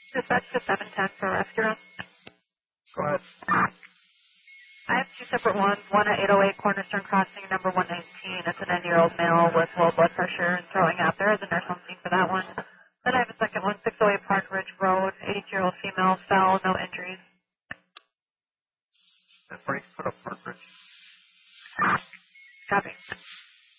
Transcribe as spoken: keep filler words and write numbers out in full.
Dispatch to seven ten for rescue run. Go ahead. I have two separate ones. One at eight oh eight Cornerstone Crossing, number one nineteen. It's a ninety-year-old male with low blood pressure and throwing out. There is a nurse on scene for that one. Then I have a second one, six oh eight Park Ridge Road, eighty-two-year-old female, fell, no injuries. That breaks put up Park Ridge. Copy.